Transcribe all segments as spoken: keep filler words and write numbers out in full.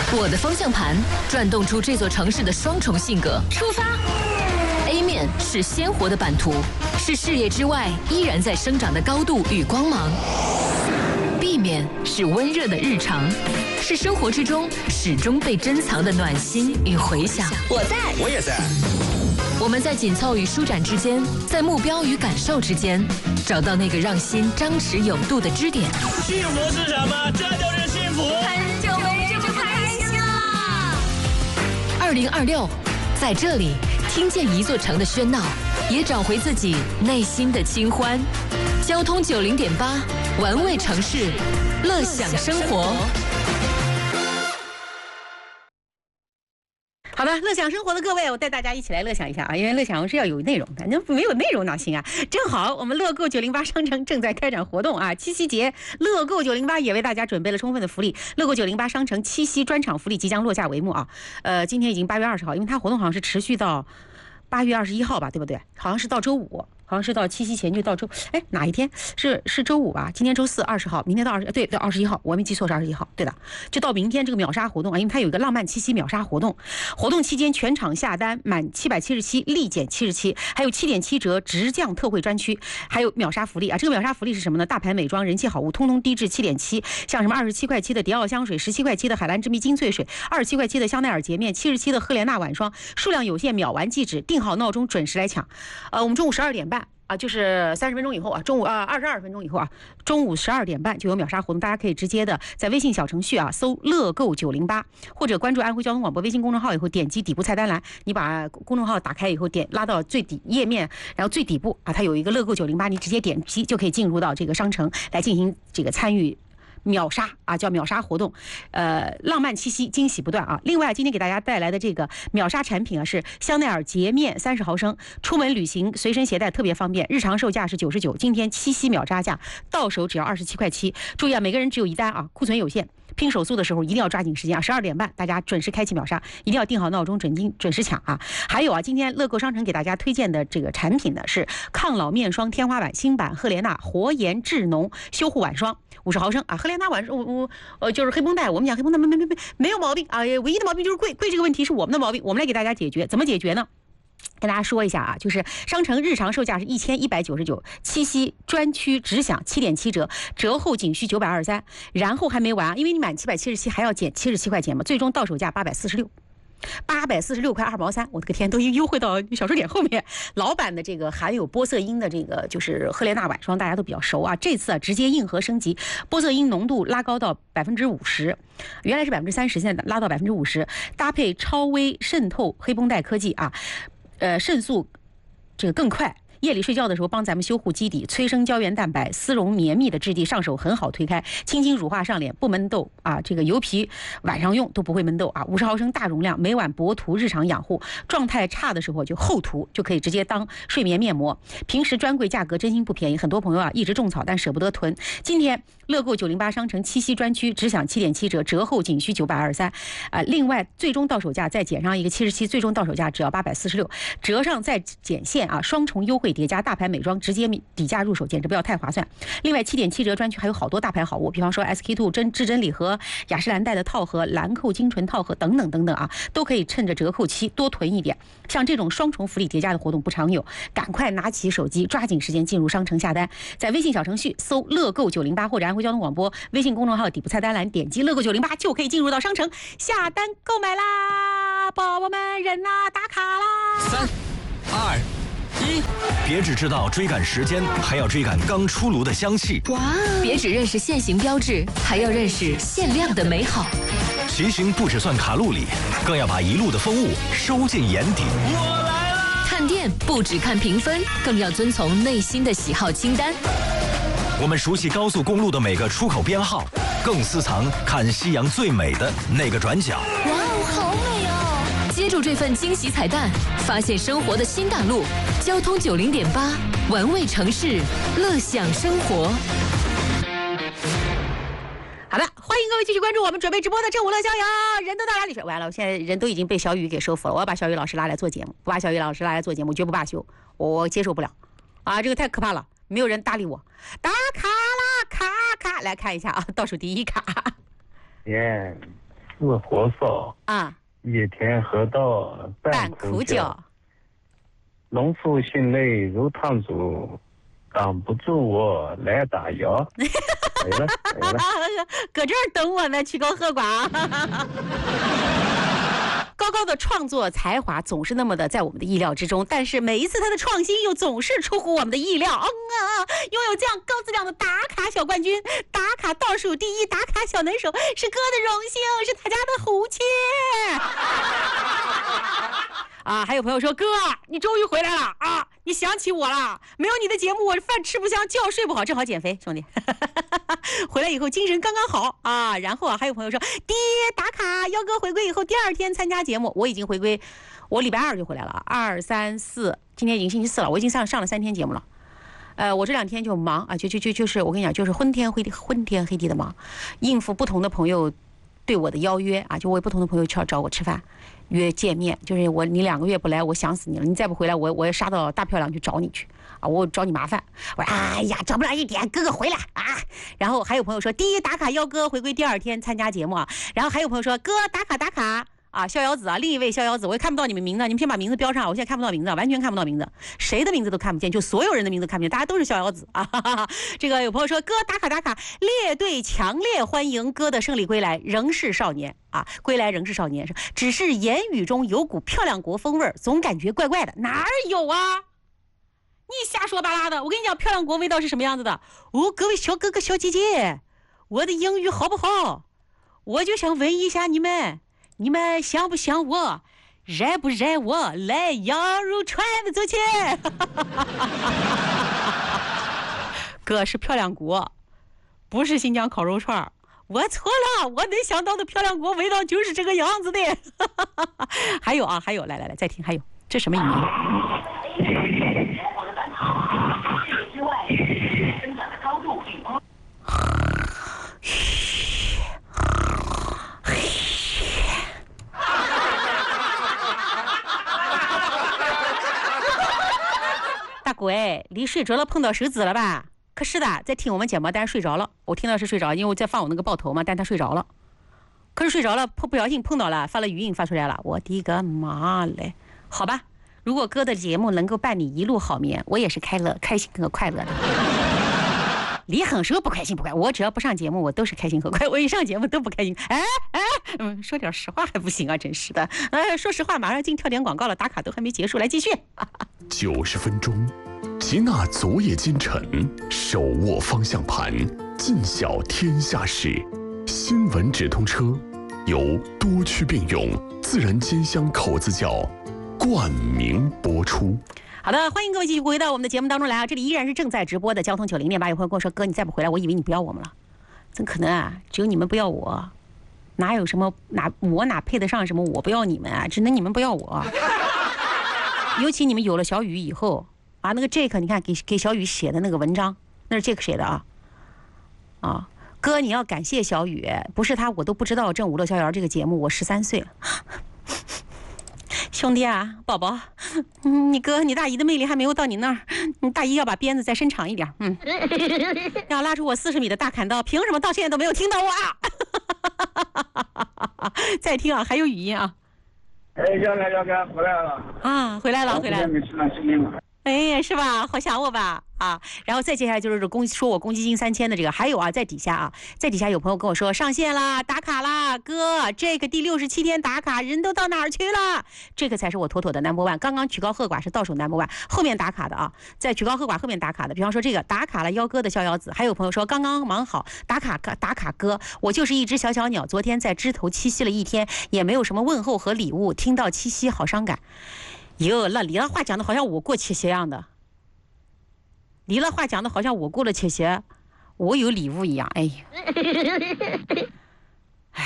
我的方向盘转动出这座城市的双重性格。出发 A 面是鲜活的版图，是视野之外依然在生长的高度与光芒。B 面是温热的日常，是生活之中始终被珍藏的暖心与回响。 我在， 我也在。 我们在紧凑与舒展之间，在目标与感受之间，找到那个让心张弛有度的支点。 幸福是什么？这就是幸福。 很久没这么开心了。 二零二六，在这里听见一座城的喧闹，也找回自己内心的清欢。交通九零点八，玩味城市，乐享生活。 好的，乐享生活的各位，我带大家一起来乐享一下啊！因为乐享是要有内容的，那没有内容哪行啊？正好我们乐购九零八商城正在开展活动啊，七夕节，乐购九零八也为大家准备了充分的福利。乐购九零八商城七夕专场福利即将落下帷幕啊！呃，今天已经八月二十号，因为它活动好像是持续到八月二十一号吧，对不对？好像是到周五。好像是到七夕前就到周，哎，哪一天是是周五吧？今天周四二十号，明天到二十，对，到二十一号，我没记错是二十一号，对的，就到明天这个秒杀活动啊，因为它有一个浪漫七夕秒杀活动，活动期间全场下单满七百七十七立减七十七，还有七点七折直降特惠专区，还有秒杀福利啊！这个秒杀福利是什么呢？大牌美妆、人气好物，通通低至七点七，像什么二十七块七的迪奥香水，十七块七的海蓝之谜精粹水，二十七块七的香奈儿洁面，七十七的赫莲娜晚霜，数量有限，秒完即止，定好闹钟准时来抢。呃，我们中午十二点半。啊，就是三十分钟以后啊，中午啊二十二分钟以后啊，中午十二点半就有秒杀活动，大家可以直接的在微信小程序啊搜乐购九零八，或者关注安徽交通广播微信公众号以后，点击底部菜单栏，你把公众号打开以后，点拉到最底页面，然后最底部啊，它有一个乐购九零八，你直接点击就可以进入到这个商城来进行这个参与。秒杀啊，叫秒杀活动，呃，浪漫七夕，惊喜不断啊！另外，今天给大家带来的这个秒杀产品啊，是香奈儿洁面三十毫升，出门旅行随身携带特别方便，日常售价是九十九，今天七夕秒杀价，到手只要二十七块七。注意啊，每个人只有一单啊，库存有限。拼手速的时候一定要抓紧时间啊！十二点半大家准时开启秒杀，一定要定好闹钟，准定准时抢啊！还有啊，今天乐购商城给大家推荐的这个产品呢是抗老面霜天花板新版赫莲娜活颜智浓修护晚霜五十毫升啊！赫莲娜晚霜我我呃就是黑绷带，我们讲黑绷带没没没没没有毛病啊，唯一的毛病就是贵，贵这个问题是我们的毛病，我们来给大家解决，怎么解决呢？跟大家说一下啊，就是商城日常售价是一千一百九十九，七夕专区只享七点七折，折后仅需九百二十三，然后还没完，因为你满七百七十七还要减七十七块钱嘛，最终到手价八百四十六。八百四十六块二毛三，我的个天，都已经优惠到小数点后面。老版的这个含有玻色因的这个就是赫莲娜晚霜，大家都比较熟啊。这次啊直接硬核升级，玻色因浓度拉高到百分之五十，原来是百分之三十，现在拉到百分之五十，搭配超微渗透黑绷带科技啊，呃，渗速这个更快。夜里睡觉的时候帮咱们修护基底，催生胶原蛋白，丝绒绵密的质地，上手很好推开，轻轻乳化上脸，不闷痘啊！这个油皮晚上用都不会闷痘啊！五十毫升大容量，每晚薄涂，日常养护。状态差的时候就厚涂，就可以直接当睡眠面膜。平时专柜价格真心不便宜，很多朋友啊一直种草，但舍不得囤。今天乐购九零八商城七夕专区只享七点七折，折后仅需九百二十三啊！另外最终到手价再减上一个七十七，最终到手价只要八百四十六，折上再减现啊，双重优惠。叠加大牌美妆直接底价入手，简直不要太划算。另外七点七折专区还有好多大牌好物，比方说 S K two 真至臻礼盒、雅诗兰黛的套盒、兰蔻精纯套盒等等等等啊，都可以趁着折扣期多囤一点。像这种双重福利叠加的活动不常有，赶快拿起手机，抓紧时间进入商城下单，在微信小程序搜乐购九零八或者安徽交通广播微信公众号底部菜单栏点击乐购九零八就可以进入到商城下单购买啦，宝宝们人呐打卡啦！ 三二一，别只知道追赶时间，还要追赶刚出炉的香气。 哇！别只认识现行标志，还要认识限量的美好。 骑行不只算卡路里，更要把一路的风物收进眼底。 我来了！看店不只看评分，更要遵从内心的喜好清单。 我们熟悉高速公路的每个出口编号，更私藏看夕阳最美的那个转角。 哇哦，好美哦！接住这份惊喜彩蛋，发现生活的新大陆。交通九零点八，玩味城市，乐享生活。 好的，欢迎各位继续关注我们准备直播的正午乐逍遥。人都到哪里去？完了，我现在人都已经被小雨给收服了。我要把小雨老师拉来做节目，不把小雨老师拉来做节目，绝不罢休，我接受不了啊！这个太可怕了，没有人搭理我。打卡啦，卡卡，来看一下啊，倒数第一卡。 耶， 火烧啊， 一天喝到半苦酒。农妇心累如烫煮，挡不住我来打摇。没了没了， 搁这儿等我呢，曲高和寡。高高的创作才华总是那么的在我们的意料之中，但是每一次他的创新又总是出乎我们的意料。嗯啊，拥有这样高质量的打卡小冠军，打卡倒数第一打卡小能手，是哥的荣幸，是他家的福气。啊，还有朋友说，哥，你终于回来了啊！你想起我了？没有你的节目，我饭吃不香，觉睡不好，正好减肥，兄弟。回来以后精神刚刚好啊。然后啊，还有朋友说，爹打卡，幺哥回归以后第二天参加节目，我已经回归，我礼拜二就回来了，二三四，今天已经星期四了，我已经上上了三天节目了。呃，我这两天就忙啊，就就就就是我跟你讲，就是昏天黑地、昏天黑地的忙，应付不同的朋友对我的邀约啊，就我不同的朋友找找我吃饭。约见面，就是我你两个月不来，我想死你了。你再不回来，我我要杀到大漂亮去找你去啊！我找你麻烦。我说哎呀，找不了一点，哥哥回来啊！然后还有朋友说，第一打卡幺哥回归第二天参加节目啊。然后还有朋友说，哥打卡打卡啊，逍遥子啊，另一位逍遥子，我也看不到你们名字，你们先把名字标上，我现在看不到名字，完全看不到名字，谁的名字都看不见，就所有人的名字看不见，大家都是逍遥子啊！哈哈哈。这个有朋友说，哥打卡打卡，列队强烈欢迎哥的胜利归来，仍是少年。啊，归来仍是少年，只是言语中有股漂亮国风味，总感觉怪怪的。哪儿有啊？你瞎说八拉的！我跟你讲，漂亮国味道是什么样子的？哦，各位小哥哥、小姐姐，我的英语好不好？我就想问一下你们，你们想不想我？热不热我？来羊肉串子走起！哥是漂亮国，不是新疆烤肉串。我错了，我能想到的漂亮国味道就是这个样子的。还有啊，还有，来来来，再听，还有这什么语音？大鬼，离睡着了碰到手指了吧？可是的，在听我们节目，但是睡着了。我听到是睡着，因为我在放我那个爆头嘛，但他睡着了。可是睡着了，不不小心碰到了，发了语音发出来了。我的个妈嘞！好吧，如果哥的节目能够伴你一路好眠，我也是开乐、开心和快乐的。离很时候不开心不快，我只要不上节目，我都是开心和快。我一上节目都不开心。哎哎，嗯，说点实话还不行啊，真是的。哎，说实话，马上进跳点广告了，打卡都还没结束，来继续。 九十分钟。吉纳昨夜今晨，手握方向盘，尽晓天下事。新闻直通车由多区并用自然煎香口子窖冠名播出。 好的，欢迎各位继续回到我们的节目当中来啊！这里依然是正在直播的交通九零点八。有朋友跟我说：“哥，你再不回来，我以为你不要我们了。”怎可能啊？只有你们不要我，哪有什么哪我哪配得上什么我不要你们啊？只能你们不要我。尤其你们有了小雨以后。啊，那个 Jake， 你看给给小雨写的那个文章，那是 Jake 写的啊。啊，哥，你要感谢小雨，不是他我都不知道《正午乐逍遥》这个节目，我十三岁了。兄弟啊，宝宝，嗯，你哥你大姨的魅力还没有到你那儿，你大姨要把鞭子再伸长一点，嗯，要拉出我四十米的大砍刀，凭什么到现在都没有听到我啊？再听啊，还有语音啊。 哎，小哥小哥回来了啊，回来了回来了。 没吃上心了。 哎呀，是吧？好想我吧？啊，然后再接下来就是公说我公积金三千的这个，还有啊，在底下啊，在底下有朋友跟我说上线啦，打卡啦，哥，这个第六十七天打卡，人都到哪儿去了？这个才是我妥妥的 number one。刚刚曲高和寡是倒数 number one， 后面打卡的啊，在曲高和寡后面打卡的，比方说这个打卡了幺哥的逍遥子，还有朋友说刚刚忙好打卡打卡哥，我就是一只小小鸟，昨天在枝头栖息了一天，也没有什么问候和礼物，听到七夕好伤感。哟，那离了话讲的好像我过七夕一样的，离了话讲的好像我过了七夕，我有礼物一样。哎呀，哎，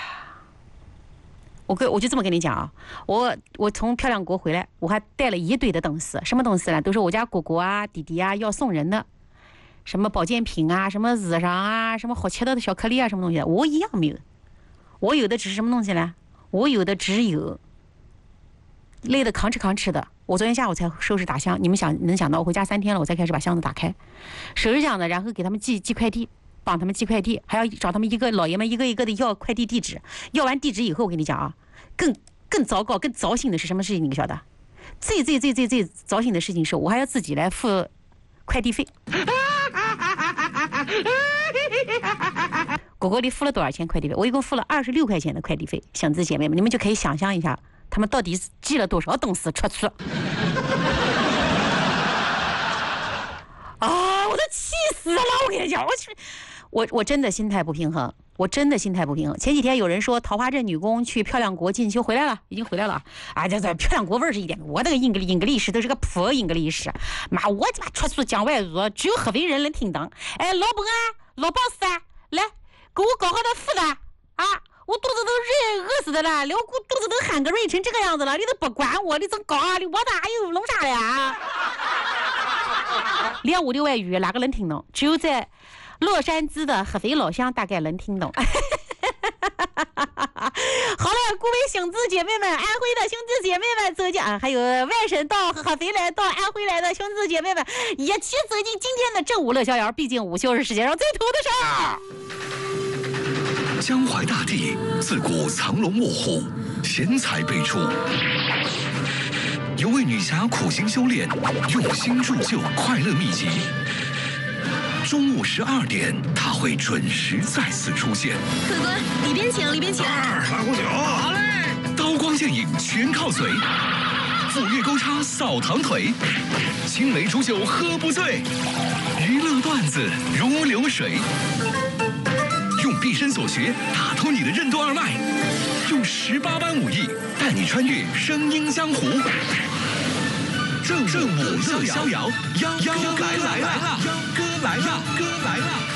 我跟我就这么跟你讲啊，我我从漂亮国回来，我还带了一堆的东西，什么东西呢？都是我家果果啊、弟弟啊要送人的，什么保健品啊、什么日常啊、什么好吃的小颗粒啊，什么东西，我一样没有。我有的只是什么东西呢？我有的只有。累得吭哧吭哧的，我昨天下午才收拾打箱。你们想能想到我回家三天了，我才开始把箱子打开，收拾箱子，然后给他们寄寄快递， 帮他们寄快递，还要找他们一个老爷们一个一个的要快递地址。要完地址以后，我跟你讲啊，更更糟糕、更糟心的是什么事情？你晓得？最最最最最糟心的事情是我还要自己来付快递费。果果，你付了多少钱快递费？我一共付了二十六块钱的快递费。兄弟姐妹们，你们就可以想象一下，他们到底寄了多少东西出去。啊！我都气死了！我跟你讲，我去，我我真的心态不平衡，我真的心态不平衡。前几天有人说桃花镇女工去漂亮国进修回来了，已经回来了啊！这这漂亮国味儿是一点，我那个英格英格历史都是个破英格历史，妈，我他妈出去讲外语，只有合肥人能听懂。哎，老板啊，老 boss 啊，来给我搞好点饭的啊！我肚子都热饿死的了，连我肚子都喊个瑞成这个样子了，你都不管我，你怎么搞啊？你我哪有弄啥的啊？练我的外语哪个能听懂？只有在洛杉矶的合肥老乡大概能听懂。好了，各位兄弟姐妹们，安徽的兄弟姐妹们走进啊，还有外省到合肥来到安徽来的兄弟姐妹们，一起走进今天的正午乐逍遥。毕竟午休是世界上最土的事儿。 江淮大地自古藏龙卧虎，贤才辈出。有位女侠苦心修炼，用心铸就快乐秘籍。中午十二点，她会准时再次出现。 客官，里边请，里边请。 二拉壶酒，好嘞。刀光剑影全靠嘴，斧钺钩叉扫堂腿，青梅煮酒喝不醉，娱乐段子如流水。用毕生所学打通你的任督二脉，用十八般武艺带你穿越声音江湖。正正午乐逍遥，幺幺来来来了，幺哥来了，哥来了。